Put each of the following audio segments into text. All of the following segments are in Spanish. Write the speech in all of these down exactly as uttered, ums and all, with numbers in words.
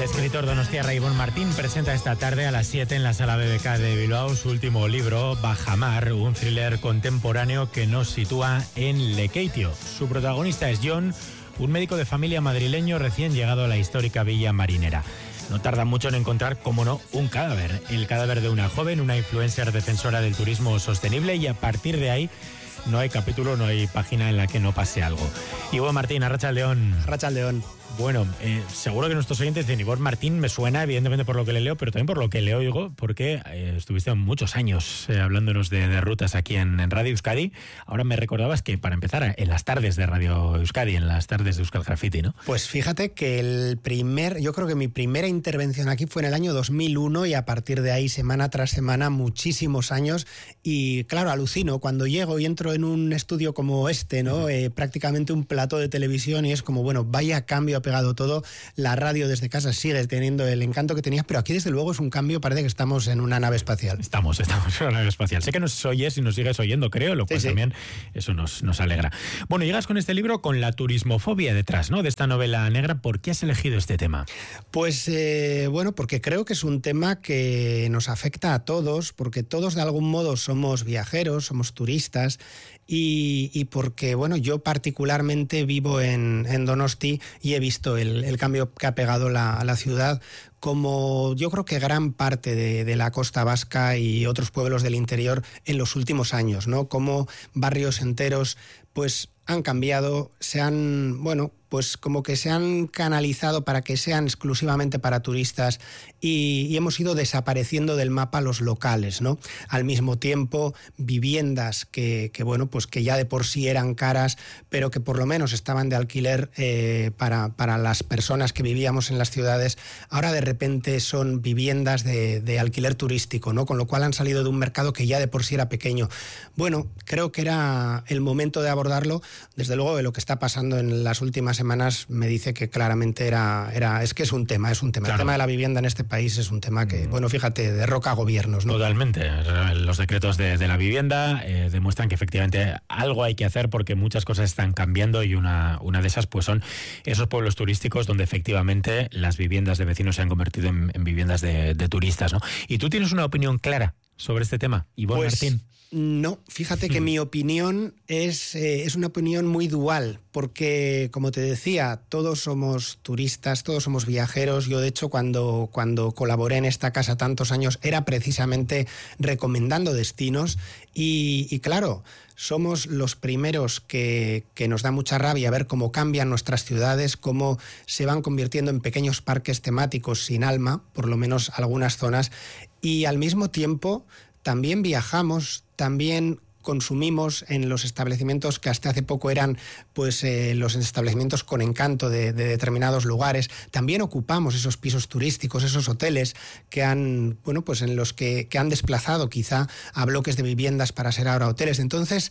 escritor donostiarra Ibon Martín presenta esta tarde a las siete en la Sala B B K de Bilbao su último libro, Bajamar, un thriller contemporáneo que nos sitúa en Lekeitio. Su protagonista es John, un médico de familia madrileño recién llegado a la histórica villa marinera. No tarda mucho en encontrar, como no, un cadáver. El cadáver de una joven, una influencer defensora del turismo sostenible, y a partir de ahí no hay capítulo, no hay página en la que no pase algo. Ibon Martín, Arratsaldeon. Arratsaldeon. Bueno, eh, seguro que nuestros oyentes dicen, Ibon Martín me suena evidentemente por lo que le leo, pero también por lo que le oigo, porque eh, estuviste muchos años eh, hablándonos de, de rutas aquí en, en Radio Euskadi. Ahora me recordabas que, para empezar, en las tardes de Radio Euskadi, en las tardes de Euskal Graffiti, ¿no? Pues fíjate que el primer, yo creo que mi primera intervención aquí fue en el año dos mil uno, y a partir de ahí, semana tras semana, muchísimos años. Y claro, alucino cuando llego y entro en un estudio como este, ¿no? Eh, prácticamente un plató de televisión, y es como, bueno, vaya cambio ha pegado todo. La radio desde casa sigue teniendo el encanto que tenías, pero aquí desde luego es un cambio, parece que estamos en una nave espacial. Estamos, estamos en una nave espacial. Sé que nos oyes y nos sigues oyendo, creo, lo cual sí, sí. también eso nos, nos alegra. Bueno, llegas con este libro con la turismofobia detrás, ¿no? De esta novela negra. ¿Por qué has elegido este tema? Pues, eh, bueno, porque creo que es un tema que nos afecta a todos, porque todos de algún modo somos viajeros, somos turistas, y, y porque, bueno, yo particularmente vivo en, en Donosti y he visto el, el cambio que ha pegado la, la ciudad, como yo creo que gran parte de, de la costa vasca y otros pueblos del interior en los últimos años, ¿no? Como barrios enteros, pues, han cambiado, se han, bueno, pues como que se han canalizado para que sean exclusivamente para turistas, y, y hemos ido desapareciendo del mapa los locales, ¿no? Al mismo tiempo, viviendas que, que bueno, pues que ya de por sí eran caras, pero que por lo menos estaban de alquiler eh, para, para las personas que vivíamos en las ciudades, ahora de repente son viviendas de, de alquiler turístico, ¿no? Con lo cual han salido de un mercado que ya de por sí era pequeño. Bueno, creo que era el momento de abordarlo. Desde luego, de lo que está pasando en las últimas semanas me dice que claramente era, era es que es un tema, es un tema. Claro. El tema de la vivienda en este país es un tema que, bueno, fíjate, derroca gobiernos, ¿no? Totalmente. Los decretos de, de la vivienda eh, demuestran que efectivamente algo hay que hacer, porque muchas cosas están cambiando, y una, una de esas pues son esos pueblos turísticos donde efectivamente las viviendas de vecinos se han convertido en, en viviendas de, de turistas, ¿no? ¿Y tú tienes una opinión clara sobre este tema, Ibon pues, Martín? No, fíjate que mi opinión es, eh, es una opinión muy dual, porque, como te decía, todos somos turistas, todos somos viajeros. Yo, de hecho, cuando, cuando colaboré en esta casa tantos años, era precisamente recomendando destinos, y, y claro, somos los primeros que, que nos da mucha rabia ver cómo cambian nuestras ciudades, cómo se van convirtiendo en pequeños parques temáticos sin alma, por lo menos algunas zonas, y al mismo tiempo también viajamos, también consumimos en los establecimientos que hasta hace poco eran pues eh, los establecimientos con encanto de, de determinados lugares. También ocupamos esos pisos turísticos, esos hoteles que han, bueno, pues en los que, que han desplazado quizá a bloques de viviendas para ser ahora hoteles. Entonces,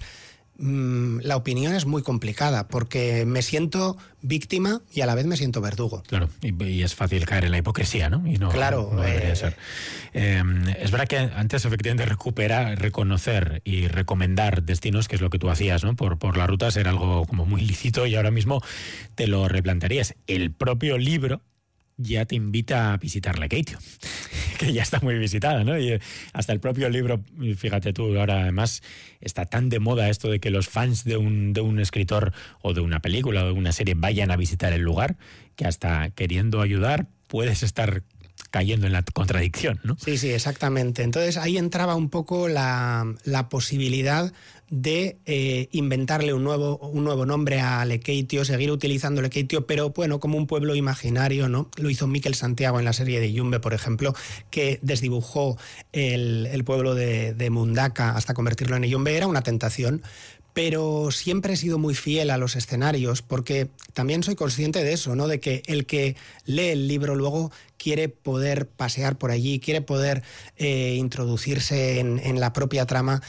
mmm, la opinión es muy complicada, porque me siento víctima y a la vez me siento verdugo. Claro, y, y es fácil caer en la hipocresía, ¿no? Y no, claro. No debería eh, ser. Eh, es verdad que antes, efectivamente, recuperar, reconocer y recomendar destinos, que es lo que tú hacías, ¿no? Por, por las rutas, era algo como muy lícito, y ahora mismo te lo replantearías. El propio libro ya te invita a visitar Lekeitio, que ya está muy visitada, ¿no? Y hasta el propio libro, fíjate tú, ahora además está tan de moda esto de que los fans de un, de un escritor o de una película o de una serie vayan a visitar el lugar, que hasta queriendo ayudar puedes estar cayendo en la contradicción, ¿no? Sí, sí, exactamente. Entonces ahí entraba un poco la, la posibilidad de eh, inventarle un nuevo, un nuevo nombre a Lekeitio, seguir utilizando Lekeitio, pero bueno, como un pueblo imaginario, ¿no? Lo hizo Mikel Santiago en la serie de Yumbe, por ejemplo, que desdibujó el, el pueblo de, de Mundaka hasta convertirlo en Yumbe. Era una tentación, pero siempre he sido muy fiel a los escenarios, porque también soy consciente de eso, ¿no? De que el que lee el libro luego quiere poder pasear por allí, quiere poder eh, introducirse en, en la propia trama.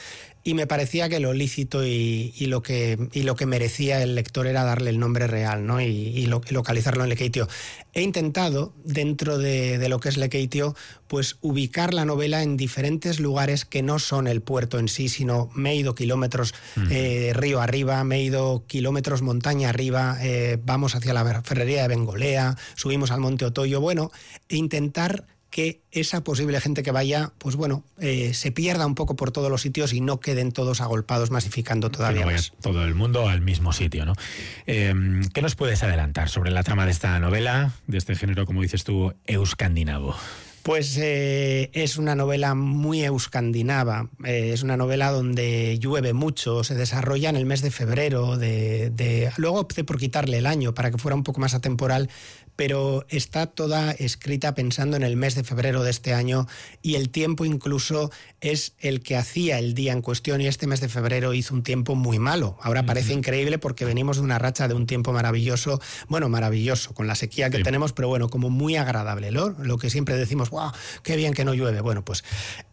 y me parecía que lo lícito y, y, lo, que, y lo que merecía el lector era darle el nombre real, ¿no? y, y, lo, y localizarlo en Lekeitio. He intentado, dentro de, de lo que es Lekeitio, pues ubicar la novela en diferentes lugares que no son el puerto en sí, sino me he ido kilómetros uh-huh. eh, río arriba, me he ido kilómetros montaña arriba, eh, vamos hacia la ferrería de Bengolea, subimos al Monte Otoyo, bueno, e intentar que esa posible gente que vaya, pues bueno, eh, se pierda un poco por todos los sitios y no queden todos agolpados masificando todavía que no más. vaya todo el mundo al mismo sitio, ¿no? Eh, ¿Qué nos puedes adelantar sobre la trama de esta novela, de este género, como dices tú, euskandinavo? Pues eh, es una novela muy euskandinava, eh, es una novela donde llueve mucho, se desarrolla en el mes de febrero, de, de... luego opté por quitarle el año para que fuera un poco más atemporal, pero está toda escrita pensando en el mes de febrero de este año y el tiempo incluso es el que hacía el día en cuestión y este mes de febrero hizo un tiempo muy malo. Ahora uh-huh. parece increíble porque venimos de una racha de un tiempo maravilloso, bueno, maravilloso, con la sequía que sí. tenemos, pero bueno, como muy agradable, ¿no? Lo que siempre decimos, ¡wow! ¡Qué bien que no llueve! Bueno, pues...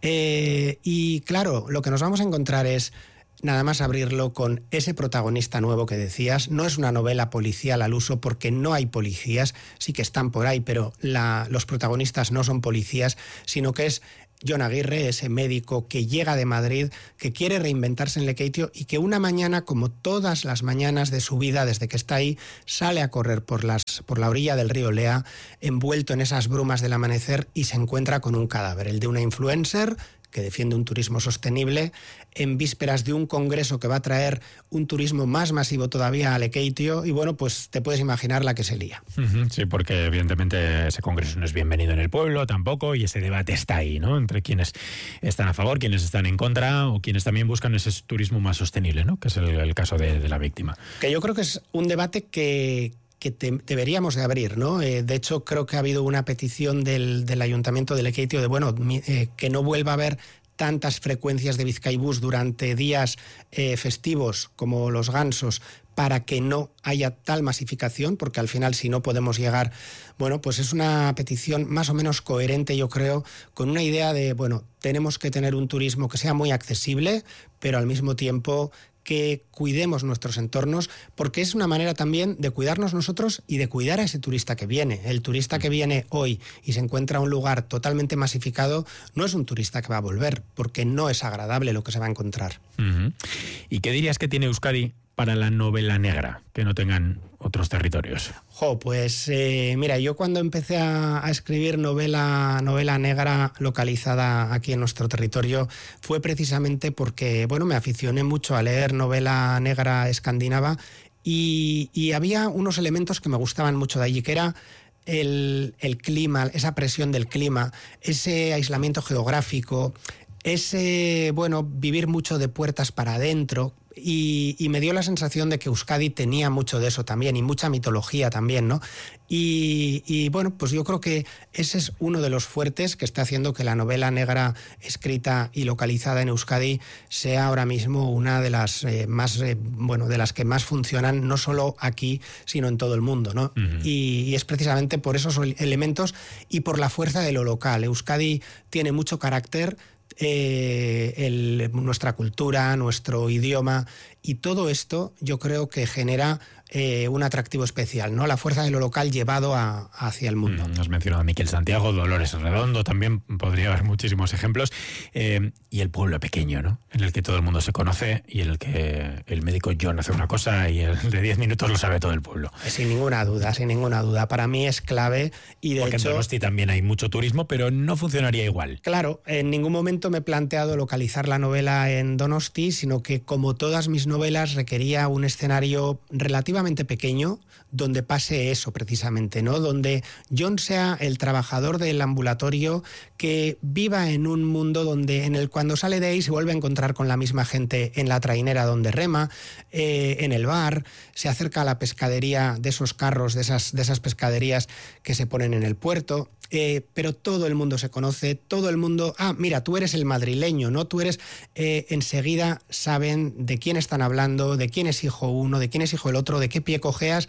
Eh, y claro, lo que nos vamos a encontrar es... nada más abrirlo con ese protagonista nuevo que decías. No es una novela policial al uso porque no hay policías, sí que están por ahí, pero la, los protagonistas no son policías, sino que es Jon Aguirre, ese médico que llega de Madrid, que quiere reinventarse en Lekeitio y que una mañana, como todas las mañanas de su vida desde que está ahí, sale a correr por, las, por la orilla del río Lea, envuelto en esas brumas del amanecer y se encuentra con un cadáver, el de una influencer que defiende un turismo sostenible, en vísperas de un congreso que va a traer un turismo más masivo todavía a Lekeitio, y bueno, pues te puedes imaginar la que se lía. Uh-huh, sí, porque evidentemente ese congreso no es bienvenido en el pueblo tampoco, y ese debate está ahí, ¿no? Entre quienes están a favor, quienes están en contra, o quienes también buscan ese turismo más sostenible, ¿no? Que es el, el caso de, de la víctima. Que yo creo que es un debate que... que te, deberíamos de abrir, ¿no? Eh, de hecho, creo que ha habido una petición del, del Ayuntamiento de Lekeitio de, bueno, eh, que no vuelva a haber tantas frecuencias de Bizkaibus durante días eh, festivos como los gansos, para que no haya tal masificación, porque al final si no podemos llegar, bueno, pues es una petición más o menos coherente, yo creo, con una idea de, bueno, tenemos que tener un turismo que sea muy accesible, pero al mismo tiempo que cuidemos nuestros entornos, porque es una manera también de cuidarnos nosotros y de cuidar a ese turista que viene. El turista que viene hoy y se encuentra en un lugar totalmente masificado no es un turista que va a volver, porque no es agradable lo que se va a encontrar. Uh-huh. ¿Y qué dirías que tiene Euskadi para la novela negra, que no tengan otros territorios? Jo, pues eh, mira, yo cuando empecé a, a escribir novela, novela negra localizada aquí en nuestro territorio fue precisamente porque, bueno, me aficioné mucho a leer novela negra escandinava y, y había unos elementos que me gustaban mucho de allí, que era el, el clima, esa presión del clima, ese aislamiento geográfico, ese, bueno, vivir mucho de puertas para adentro. Y, y me dio la sensación de que Euskadi tenía mucho de eso también y mucha mitología también, ¿no? Y, y bueno, pues yo creo que ese es uno de los fuertes que está haciendo que la novela negra escrita y localizada en Euskadi sea ahora mismo una de las eh, más, eh, bueno, de las que más funcionan, no solo aquí, sino en todo el mundo, ¿no? Uh-huh. Y, y es precisamente por esos elementos y por la fuerza de lo local. Euskadi tiene mucho carácter. Eh, el, nuestra cultura, nuestro idioma y todo esto yo creo que genera eh, un atractivo especial, ¿no? La fuerza de lo local llevado a, hacia el mundo. Mm, has mencionado a Miquel Santiago, Dolores Redondo, también podría haber muchísimos ejemplos. Eh, y el pueblo pequeño, ¿no? En el que todo el mundo se conoce y en el que el médico John hace una cosa y el de diez minutos lo sabe todo el pueblo. Sin ninguna duda, sin ninguna duda. Para mí es clave y de Porque hecho... en Donosti también hay mucho turismo, pero no funcionaría igual. Claro, en ningún momento me he planteado localizar la novela en Donosti, sino que como todas mis novelas requería un escenario relativamente pequeño donde pase eso precisamente, ¿no? Donde John sea el trabajador del ambulatorio que viva en un mundo donde en el cuando sale de ahí se vuelve a encontrar con la misma gente en la trainera donde rema, eh, en el bar, se acerca a la pescadería de esos carros, de esas, de esas pescaderías que se ponen en el puerto. Eh, pero todo el mundo se conoce, todo el mundo, ah, mira, tú eres el madrileño, ¿no? Tú eres, eh, enseguida saben de quién están hablando, de quién es hijo uno, de quién es hijo el otro, de quién qué pie cojeas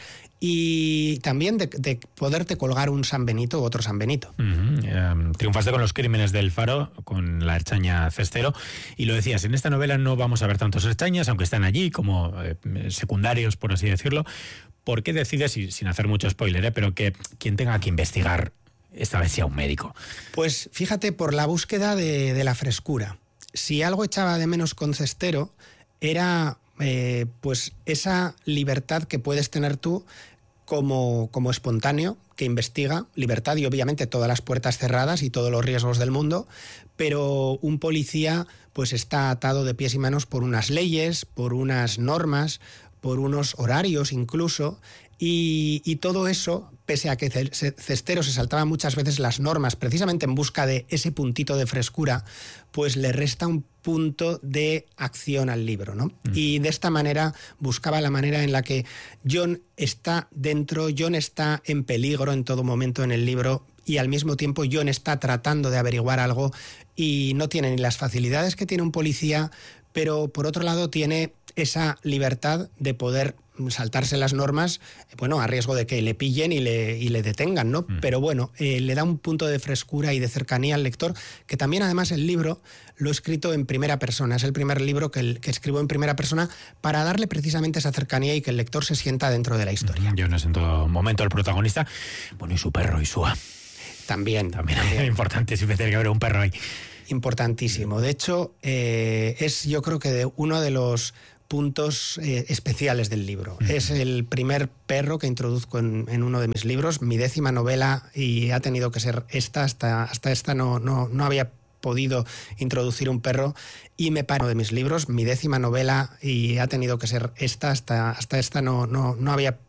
y también de, de poderte colgar un San Benito u otro San Benito. Uh-huh. Eh, triunfaste con Los crímenes del Faro, con la Ertzaina Cestero, y lo decías, en esta novela no vamos a ver tantos ertzainas, aunque están allí como eh, secundarios, por así decirlo. ¿Por qué decides, y sin hacer mucho spoiler, eh, pero que quien tenga que investigar esta vez sea un médico? Pues fíjate, por la búsqueda de, de la frescura. Si algo echaba de menos con Cestero, era eh, pues esa libertad que puedes tener tú como, como espontáneo, que investiga, libertad y obviamente todas las puertas cerradas y todos los riesgos del mundo, pero un policía pues está atado de pies y manos por unas leyes, por unas normas, por unos horarios incluso, y, y todo eso, pese a que Cestero se saltaba muchas veces las normas precisamente en busca de ese puntito de frescura, pues le resta un punto de acción al libro, ¿no? Mm. Y de esta manera buscaba la manera en la que John está dentro, John está en peligro en todo momento en el libro, y al mismo tiempo John está tratando de averiguar algo y no tiene ni las facilidades que tiene un policía, pero por otro lado tiene esa libertad de poder saltarse las normas, bueno, a riesgo de que le pillen y le, y le detengan, ¿no? Mm. Pero bueno, eh, le da un punto de frescura y de cercanía al lector, que también además el libro lo he escrito en primera persona, es el primer libro que, el, que escribo en primera persona para darle precisamente esa cercanía y que el lector se sienta dentro de la historia. Yo no es en todo momento el protagonista, bueno, y su perro, Isua. También. También es importante, siempre tiene que haber un perro ahí. Importantísimo. De hecho, eh, es yo creo que de uno de los puntos eh, especiales del libro. Uh-huh. Es el primer perro que introduzco en, en uno de mis libros, mi décima novela, y ha tenido que ser esta, hasta, hasta esta no, no, no había podido introducir un perro, y me paro de mis libros, mi décima novela, y ha tenido que ser esta, hasta, hasta esta no, no, no había